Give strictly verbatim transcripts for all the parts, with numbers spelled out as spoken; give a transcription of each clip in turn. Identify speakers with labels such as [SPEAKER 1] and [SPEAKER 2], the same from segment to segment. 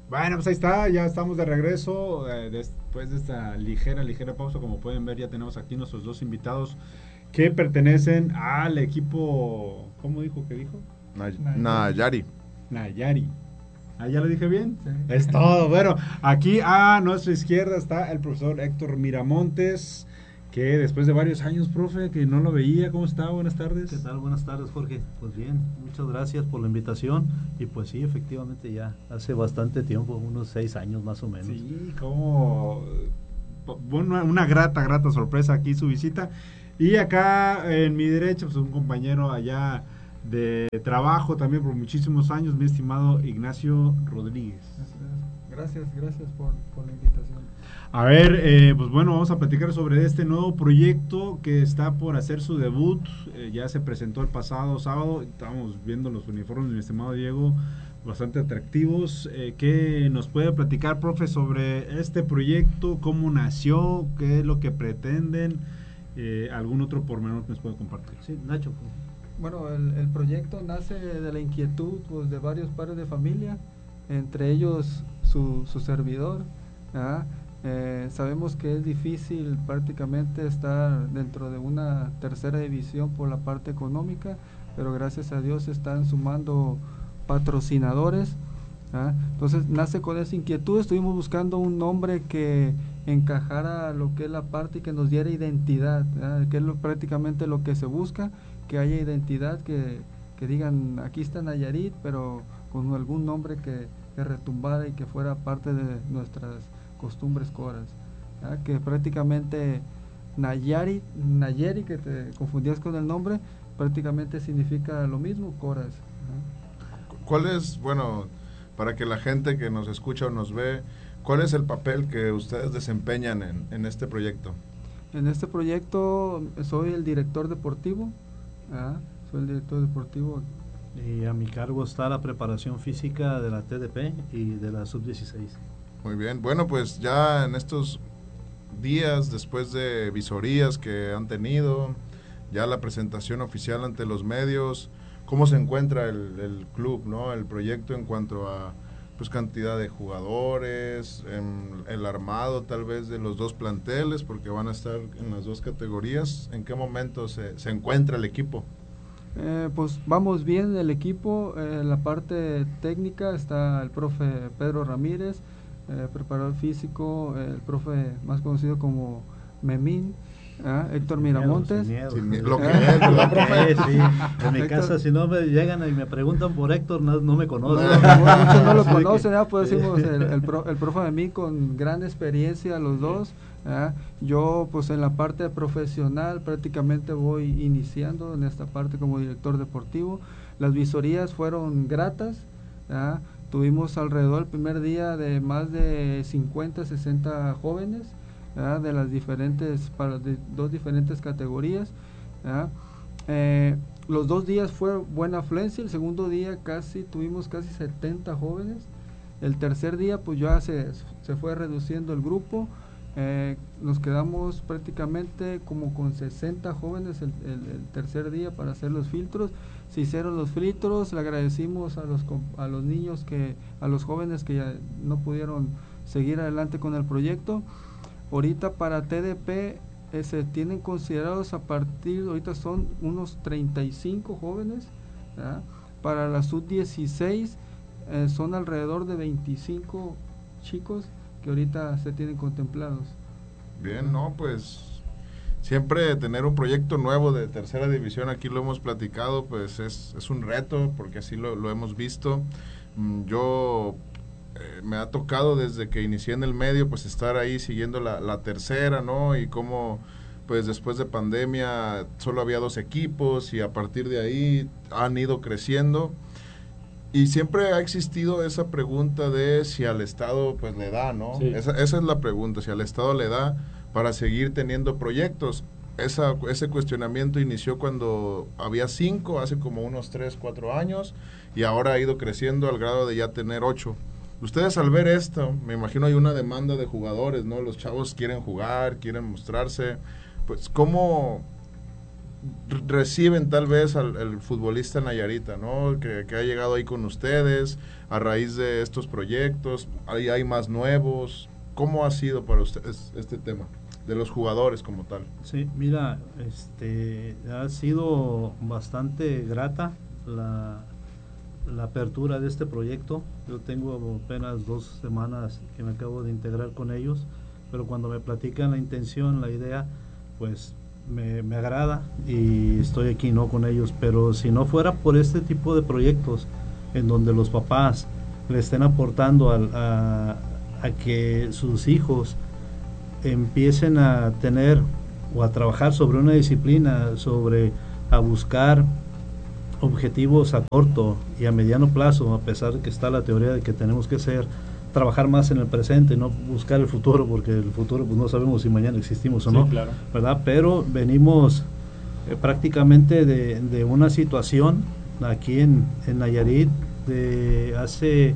[SPEAKER 1] Bueno, pues ahí está, ya estamos de regreso, eh, después de esta ligera, ligera pausa. Como pueden ver, ya tenemos aquí nuestros dos invitados que pertenecen al equipo, ¿cómo dijo que dijo?
[SPEAKER 2] Nay-
[SPEAKER 3] Nayari.
[SPEAKER 2] Nayari.
[SPEAKER 1] Nayari. ¿Ah, ya lo dije bien?
[SPEAKER 3] Sí.
[SPEAKER 1] Es todo. Bueno, aquí a nuestra izquierda está el profesor Héctor Miramontes, que después de varios años, profe, que no lo veía. ¿Cómo está? Buenas tardes.
[SPEAKER 4] ¿Qué tal? Buenas tardes, Jorge. Pues bien, muchas gracias por la invitación. Y pues sí, efectivamente ya hace bastante tiempo, unos seis años más o menos.
[SPEAKER 1] Sí, como bueno, una grata, grata sorpresa aquí su visita. Y acá en mi derecha, pues un compañero allá de trabajo también por muchísimos años, mi estimado Ignacio Rodríguez.
[SPEAKER 3] Gracias, gracias por, por la invitación.
[SPEAKER 1] A ver, eh, pues bueno, vamos a platicar sobre este nuevo proyecto que está por hacer su debut. Eh, ya se presentó el pasado sábado, estamos viendo los uniformes, mi estimado Diego, bastante atractivos. Eh, ¿Qué nos puede platicar, profe, sobre este proyecto? ¿Cómo nació? ¿Qué es lo que pretenden? Eh, ¿Algún otro pormenor que nos puede compartir?
[SPEAKER 4] Sí, Nacho. Pues.
[SPEAKER 3] Bueno, el, el proyecto nace de la inquietud pues, de varios padres de familia, entre ellos su, su servidor. ¿Ah? Eh, sabemos que es difícil prácticamente estar dentro de una tercera división por la parte económica, pero gracias a Dios se están sumando patrocinadores. ¿Ah? Entonces nace con esa inquietud, estuvimos buscando un nombre que encajara lo que es la parte y que nos diera identidad, ¿ah? Que es lo, prácticamente lo que se busca, que haya identidad, que, que digan aquí está Nayarit, pero con algún nombre que, que retumbara y que fuera parte de nuestras costumbres coras, ¿ah? Que prácticamente Nayari, Nayeri, que te confundías con el nombre, prácticamente significa lo mismo, coras. ¿Ah?
[SPEAKER 2] ¿Cuál es, bueno, para que la gente que nos escucha o nos ve, cuál es el papel que ustedes desempeñan en, en este proyecto?
[SPEAKER 3] En este proyecto soy el director deportivo, ¿ah? Soy el director deportivo.
[SPEAKER 4] Y a mi cargo está la preparación física de la T D P y de la sub dieciséis.
[SPEAKER 2] Muy bien, bueno, pues ya en estos días, después de visorías que han tenido, ya la presentación oficial ante los medios, ¿cómo se encuentra el, el club, ¿no? El proyecto en cuanto a pues cantidad de jugadores, en el armado tal vez de los dos planteles, porque van a estar en las dos categorías? ¿En qué momento se, se encuentra el equipo?
[SPEAKER 3] Eh, pues vamos bien el equipo, en eh, la parte técnica está el profe Pedro Ramírez, eh, preparador físico, eh, el profe más conocido como Memín, ¿ah? Héctor
[SPEAKER 4] Sin
[SPEAKER 3] Miramontes.
[SPEAKER 4] Miedo,
[SPEAKER 2] Sin
[SPEAKER 4] sin
[SPEAKER 2] miedo.
[SPEAKER 4] miedo.
[SPEAKER 2] Lo que es, ¿verdad, profe?
[SPEAKER 4] Sí, en mi
[SPEAKER 3] Héctor.
[SPEAKER 4] casa si no me llegan y me preguntan por Héctor, no, no me conocen.
[SPEAKER 3] No, no, muchos no lo
[SPEAKER 4] Así que-
[SPEAKER 3] conocen, ¿ah? Pues decimos el, el, pro, el profe Memín con gran experiencia los dos. ¿Ah? Yo pues en la parte profesional prácticamente voy iniciando en esta parte como director deportivo. Las visorías fueron gratas, ¿ah? Tuvimos alrededor el primer día de más de cincuenta, sesenta jóvenes, ¿ah? De las diferentes, para de dos diferentes categorías, ¿ah? Eh, los dos días fue buena afluencia, el segundo día casi tuvimos casi setenta jóvenes, el tercer día pues ya se, se fue reduciendo el grupo. Eh, nos quedamos prácticamente como con sesenta jóvenes el, el, el tercer día para hacer los filtros. Se hicieron los filtros, le agradecimos a los a los niños que a los jóvenes que ya no pudieron seguir adelante con el proyecto. Ahorita para T D P eh, se tienen considerados a partir, ahorita son unos treinta y cinco jóvenes, ¿verdad? Para la sub dieciséis eh, son alrededor de veinticinco chicos que ahorita se tienen contemplados.
[SPEAKER 2] Bien, no, pues siempre tener un proyecto nuevo de tercera división, aquí lo hemos platicado, pues es, es un reto, porque así lo, lo hemos visto. Yo eh, me ha tocado desde que inicié en el medio, pues estar ahí siguiendo la, la tercera, ¿no? Y cómo, pues después de pandemia solo había dos equipos y a partir de ahí han ido creciendo. Y siempre ha existido esa pregunta de si al Estado pues le da, ¿no?
[SPEAKER 1] Sí.
[SPEAKER 2] Esa, esa es la pregunta, si al Estado le da para seguir teniendo proyectos. Esa, ese cuestionamiento inició cuando había cinco, hace como unos tres, cuatro años, y ahora ha ido creciendo al grado de ya tener ocho. Ustedes al ver esto, me imagino hay una demanda de jugadores, ¿no? Los chavos quieren jugar, quieren mostrarse. Pues, ¿cómo, reciben tal vez al el futbolista Nayarita, ¿no? Que, que ha llegado ahí con ustedes a raíz de estos proyectos, hay, hay más nuevos. ¿Cómo ha sido para ustedes este tema de los jugadores como tal?
[SPEAKER 4] Sí, mira, este ha sido bastante grata la, la apertura de este proyecto. Yo tengo apenas dos semanas que me acabo de integrar con ellos, pero cuando me platican la intención, la idea, pues me, me agrada y estoy aquí no con ellos. Pero si no fuera por este tipo de proyectos en donde los papás le estén aportando al, a, a que sus hijos empiecen a tener o a trabajar sobre una disciplina, sobre a buscar objetivos a corto y a mediano plazo, a pesar de que está la teoría de que tenemos que ser trabajar más en el presente, no buscar el futuro, porque el futuro pues no sabemos si mañana existimos o
[SPEAKER 1] sí,
[SPEAKER 4] no,
[SPEAKER 1] claro.
[SPEAKER 4] ¿verdad? Pero venimos eh, prácticamente de, de una situación aquí en, en Nayarit de hace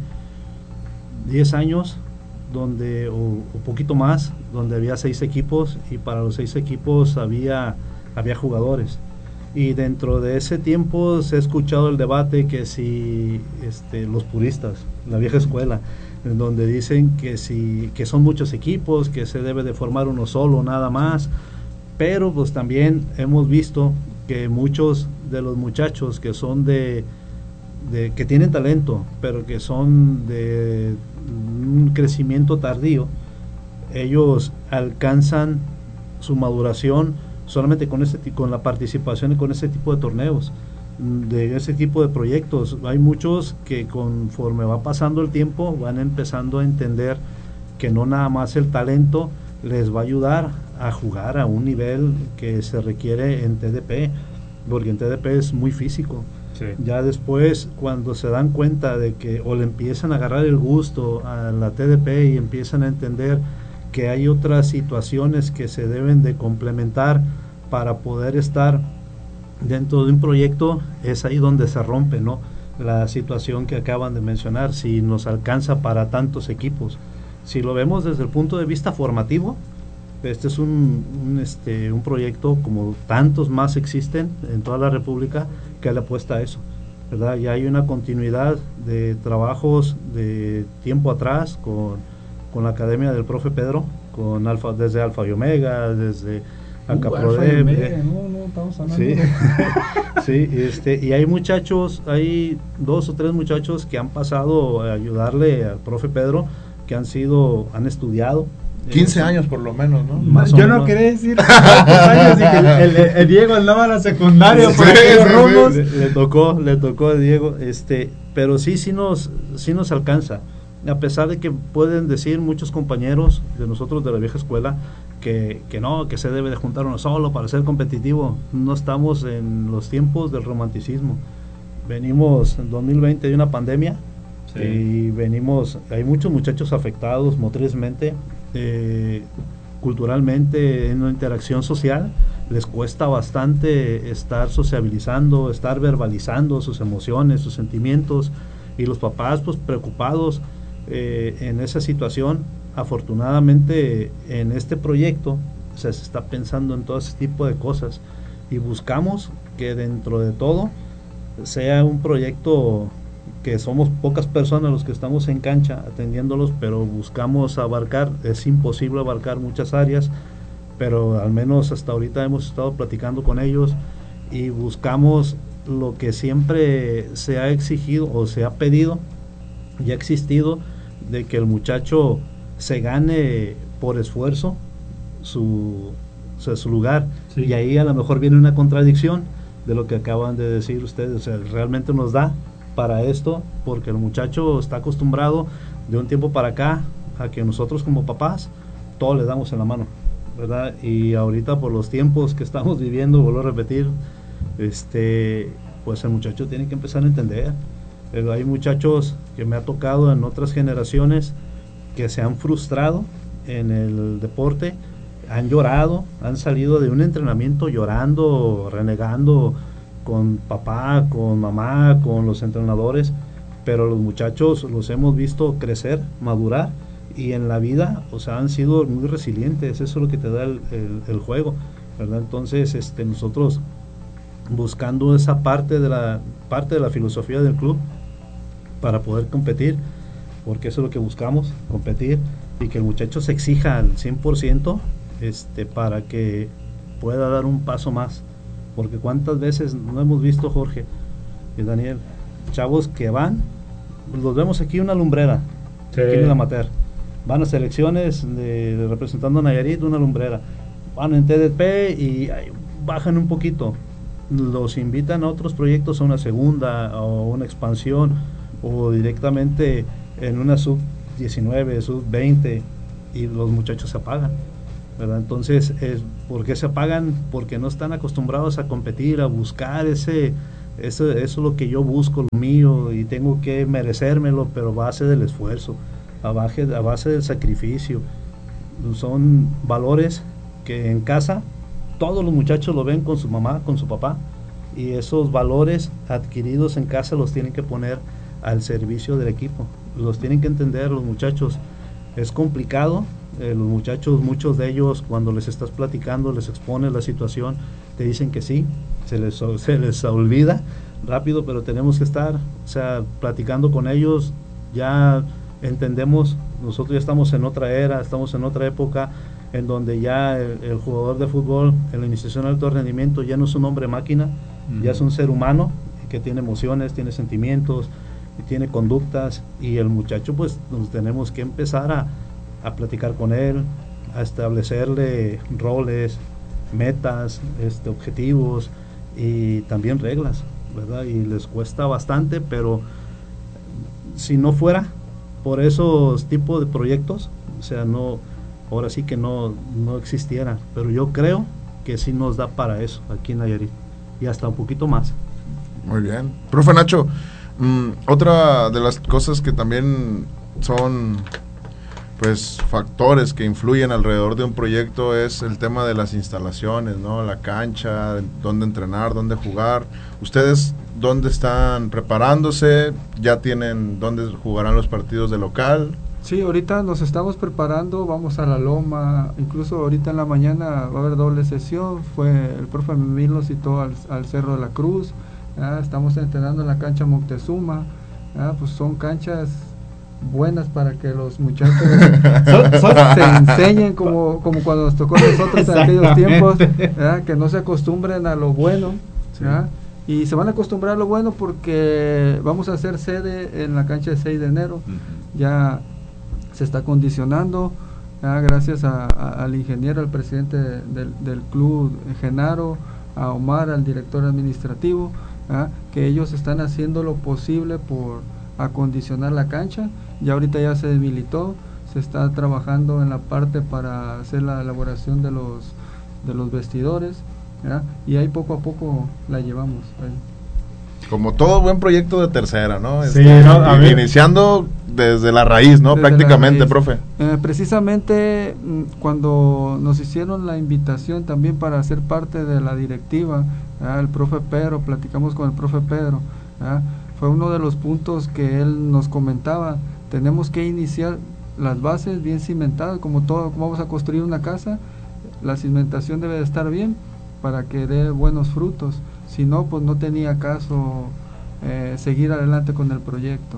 [SPEAKER 4] diez años, donde o un poquito más, donde había seis equipos y para los seis equipos había, había jugadores. Y dentro de ese tiempo se ha escuchado el debate que si este, los puristas, la vieja escuela, en donde dicen que si que son muchos equipos, que se debe de formar uno solo, nada más. Pero pues también hemos visto que muchos de los muchachos que son de, de que tienen talento, pero que son de un crecimiento tardío, ellos alcanzan su maduración solamente con este con la participación y con ese tipo de torneos, de ese tipo de proyectos. Hay muchos que conforme va pasando el tiempo van empezando a entender que no nada más el talento les va a ayudar a jugar a un nivel que se requiere en T D P, porque en T D P es muy físico. Sí. Ya después, cuando se dan cuenta de que o le empiezan a agarrar el gusto a la T D P y empiezan a entender que hay otras situaciones que se deben de complementar para poder estar dentro de un proyecto, es ahí donde se rompe, ¿no? La situación que acaban de mencionar, si nos alcanza para tantos equipos. Si lo vemos desde el punto de vista formativo, este es un, un, este, un proyecto como tantos más existen en toda la República que le apuesta a eso, ¿verdad? Y hay una continuidad de trabajos de tiempo atrás con, con la Academia del Profe Pedro, con Alfa, desde Alfa y Omega, desde Acá uh, Prodem, eh,
[SPEAKER 3] no, no, estamos hablando
[SPEAKER 4] sí,
[SPEAKER 3] de...
[SPEAKER 4] sí, este, y hay muchachos, hay dos o tres muchachos que han pasado a ayudarle al Profe Pedro, que han sido, han estudiado
[SPEAKER 2] quince eh, años por lo menos, ¿no?
[SPEAKER 1] Más Yo no quería decir años y que el, el, el Diego andaba a la secundaria
[SPEAKER 2] sí,
[SPEAKER 1] por aquellos
[SPEAKER 2] sí,
[SPEAKER 4] rumbos. Le, le tocó, le tocó a Diego, este, pero sí, sí nos, sí nos alcanza. A pesar de que pueden decir muchos compañeros de nosotros de la vieja escuela que, que no, que se debe de juntar uno solo para ser competitivo, no estamos en los tiempos del romanticismo. Venimos en dos mil veinte de una pandemia, sí, y venimos, hay muchos muchachos afectados motrizmente, eh, culturalmente, en una interacción social, les cuesta bastante estar sociabilizando, estar verbalizando sus emociones, sus sentimientos, y los papás pues preocupados eh, en esa situación. Afortunadamente en este proyecto o sea, se está pensando en todo ese tipo de cosas y buscamos que dentro de todo sea un proyecto que somos pocas personas los que estamos en cancha atendiéndolos, pero buscamos abarcar, es imposible abarcar muchas áreas, pero al menos hasta ahorita hemos estado platicando con ellos y buscamos lo que siempre se ha exigido o se ha pedido y ha existido, de que el muchacho se gane por esfuerzo su, o sea, su lugar, sí. Y ahí a lo mejor viene una contradicción de lo que acaban de decir ustedes, o sea, realmente nos da para esto, porque el muchacho está acostumbrado de un tiempo para acá a que nosotros como papás todo le damos en la mano, ¿verdad? Y ahorita por los tiempos que estamos viviendo, vuelvo a repetir, este, pues el muchacho tiene que empezar a entender. Pero hay muchachos que me ha tocado en otras generaciones que se han frustrado en el deporte, han llorado, han salido de un entrenamiento llorando, renegando con papá, con mamá, con los entrenadores, pero los muchachos los hemos visto crecer, madurar, y en la vida, o sea, han sido muy resilientes. Eso es lo que te da el, el, el juego, ¿verdad? Entonces, este, nosotros buscando esa parte de la parte de la filosofía del club para poder competir, porque eso es lo que buscamos, competir, y que el muchacho se exija al cien por ciento este, para que pueda dar un paso más, porque cuántas veces no hemos visto, Jorge y Daniel, chavos que van, los vemos aquí una lumbrera, sí, aquí en el amateur, van a selecciones de, de representando a Nayarit, una lumbrera, van en T D P y ay, bajan un poquito, los invitan a otros proyectos, a una segunda o una expansión, o directamente en una sub diecinueve, sub veinte, y los muchachos se apagan, ¿verdad? Entonces, es, ¿por qué se apagan? Porque no están acostumbrados a competir, a buscar ese, eso, eso es lo que yo busco, lo mío, y tengo que merecérmelo, pero a base del esfuerzo, a base, a base del sacrificio. Son valores que en casa todos los muchachos lo ven con su mamá, con su papá, y esos valores adquiridos en casa los tienen que poner al servicio del equipo, los tienen que entender los muchachos. Es complicado, eh, los muchachos, muchos de ellos, cuando les estás platicando, les expones la situación, te dicen que sí, se les, se les olvida rápido, pero tenemos que estar, o sea, platicando con ellos. Ya entendemos, nosotros ya estamos en otra era, estamos en otra época, en donde ya el, el jugador de fútbol en la iniciación de alto rendimiento ya no es un hombre máquina, uh-huh. ya es un ser humano que tiene emociones, tiene sentimientos, y tiene conductas, y el muchacho pues nos tenemos que empezar a, a platicar con él, a establecerle roles, metas, este, objetivos y también reglas, ¿verdad? Y les cuesta bastante, pero si no fuera por esos tipos de proyectos, o sea, no, ahora sí que no, no existiera, pero yo creo que sí nos da para eso aquí en Nayarit, y hasta un poquito más.
[SPEAKER 2] Muy bien. Profe Nacho, mmm, otra de las cosas que también son pues factores que influyen alrededor de un proyecto es el tema de las instalaciones, ¿no? La cancha, dónde entrenar, dónde jugar. ¿Ustedes dónde están preparándose? ¿Ya tienen dónde jugarán los partidos de local?
[SPEAKER 3] Sí, ahorita nos estamos preparando, vamos a la Loma, incluso ahorita en la mañana va a haber doble sesión, fue el profe Memil nos citó al, al Cerro de la Cruz, ¿eh? Estamos entrenando en la cancha Moctezuma, ¿eh? Pues son canchas buenas para que los muchachos son, son, se enseñen como, como cuando nos tocó a nosotros en aquellos tiempos, ¿eh? Que no se acostumbren a lo bueno, sí. ¿eh? Y se van a acostumbrar a lo bueno porque vamos a hacer sede en la cancha de seis de enero, uh-huh. ya se está acondicionando, ¿eh? Gracias a, a, al ingeniero, al presidente del, del club, Genaro, a Omar, al director administrativo, ¿eh? Que ellos están haciendo lo posible por acondicionar la cancha. Ya ahorita ya se desmilitó, se está trabajando en la parte para hacer la elaboración de los de los vestidores, ¿verdad? Y ahí poco a poco la llevamos ahí.
[SPEAKER 2] Como todo buen proyecto de tercera, ¿no?
[SPEAKER 1] Sí,
[SPEAKER 2] este,
[SPEAKER 1] no, a ver.
[SPEAKER 2] Iniciando desde la raíz, ¿no? Desde prácticamente, raíz. Profe.
[SPEAKER 3] Eh, precisamente cuando nos hicieron la invitación también para ser parte de la directiva, ¿verdad? El profe Pedro, platicamos con el profe Pedro, ¿verdad? Fue uno de los puntos que él nos comentaba, tenemos que iniciar las bases bien cimentadas, como todo, como vamos a construir una casa, la cimentación debe de estar bien para que dé buenos frutos, si no, pues no tenía caso eh, seguir adelante con el proyecto.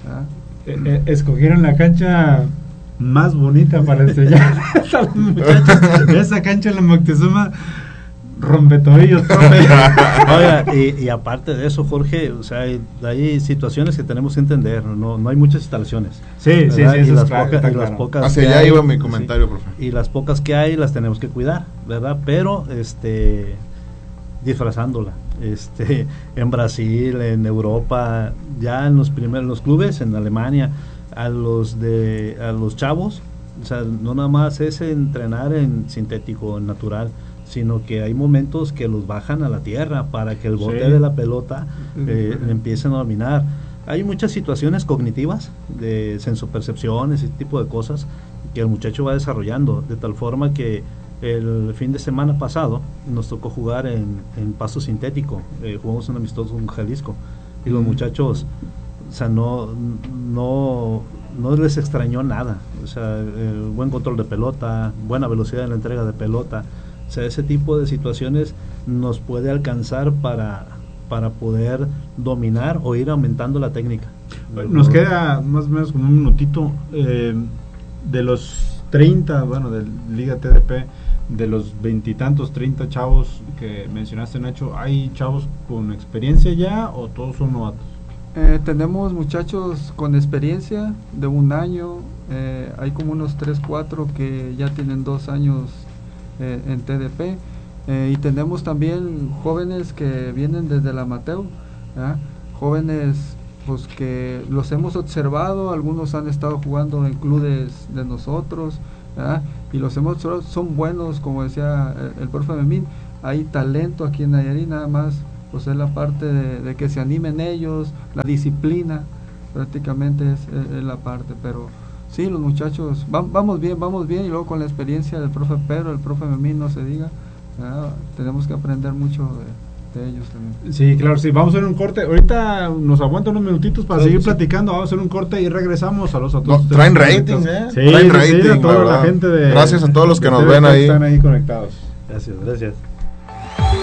[SPEAKER 1] Eh, eh, escogieron la cancha más bonita para enseñar a los muchachos, esa cancha en la Moctezuma rompe tobillos, profe.
[SPEAKER 4] Oiga, y, y aparte de eso, Jorge, o sea, hay, hay situaciones que tenemos que entender, no, no hay muchas instalaciones.
[SPEAKER 1] Sí, ¿verdad? sí, sí,
[SPEAKER 4] y, las,
[SPEAKER 1] claro,
[SPEAKER 4] poca, y
[SPEAKER 1] claro.
[SPEAKER 4] las pocas
[SPEAKER 2] hacia allá iba mi comentario, sí, profe.
[SPEAKER 4] Y las pocas que hay las tenemos que cuidar, ¿verdad? Pero, este, disfrazándola, este, en Brasil, en Europa, ya en los primeros, los clubes, en Alemania, a los de, a los chavos, o sea, no nada más es entrenar en sintético, en natural, sino que hay momentos que los bajan a la tierra para que el bote sí. de la pelota eh, uh-huh. empiecen a dominar. Hay muchas situaciones cognitivas de sensopercepciones, ese tipo de cosas que el muchacho va desarrollando, de tal forma que el fin de semana pasado nos tocó jugar en, en pasto sintético, eh, jugamos un amistoso con Jalisco, y los uh-huh. muchachos, o sea, no, no, no les extrañó nada, o sea, el buen control de pelota, buena velocidad en la entrega de pelota, O sea, ese tipo de situaciones nos puede alcanzar para, para poder dominar o ir aumentando la técnica.
[SPEAKER 1] Nos queda más o menos como un minutito. Eh, de los treinta, bueno, de Liga T D P, de los veintitantos, treinta chavos que mencionaste, Nacho, ¿hay chavos con experiencia ya o todos son novatos?
[SPEAKER 3] Eh, tenemos muchachos con experiencia de un año, eh, hay como unos tres, cuatro que ya tienen dos años eh, en T D P, eh, y tenemos también jóvenes que vienen desde el amateur, ¿eh? jóvenes pues que los hemos observado, algunos han estado jugando en clubes de nosotros, ¿verdad? Y los hemos observado, son buenos, como decía el, el profe Memín, hay talento aquí en Nayarit, nada más pues es la parte de, de que se animen ellos, la disciplina prácticamente es, es, es la parte, pero sí, los muchachos, va, vamos bien, vamos bien, y luego con la experiencia del profe Pedro, el profe Memín, no se diga, ¿verdad? Tenemos que aprender mucho de de ellos también.
[SPEAKER 1] Sí, claro, sí, vamos a hacer un corte. Ahorita nos aguantan unos minutitos para sí, seguir sí. platicando. Vamos a hacer un corte y regresamos. A los a todos.
[SPEAKER 2] No, traen rating, ¿eh?
[SPEAKER 1] Sí,
[SPEAKER 2] traen
[SPEAKER 1] sí,
[SPEAKER 2] rating,
[SPEAKER 1] sí, a toda la gente de,
[SPEAKER 2] gracias a todos los que nos
[SPEAKER 1] ven
[SPEAKER 2] ahí.
[SPEAKER 1] Están ahí conectados.
[SPEAKER 4] Gracias, gracias.